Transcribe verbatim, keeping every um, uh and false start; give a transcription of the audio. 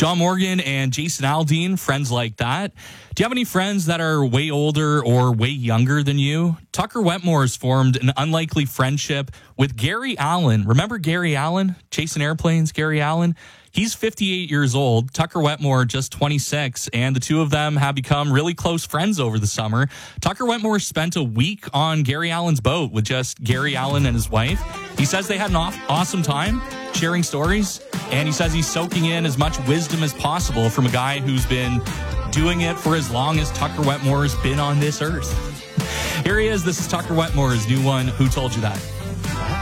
John Morgan and Jason Aldean, friends like that. Do you have any friends that are way older or way younger than you? Tucker Wetmore has formed an unlikely friendship with Gary Allen. Remember Gary Allen? Chasing Airplanes, Gary Allen? He's fifty-eight years old. Tucker Wetmore just twenty-six, and the two of them have become really close friends over the summer. Tucker Wetmore spent a week on Gary Allen's boat with just Gary Allen and his wife. He says they had an off- awesome time sharing stories, and he says he's soaking in as much wisdom as possible from a guy who's been doing it for as long as Tucker Wetmore has been on this earth. Here he is. This is Tucker Wetmore's new one, Who Told You That?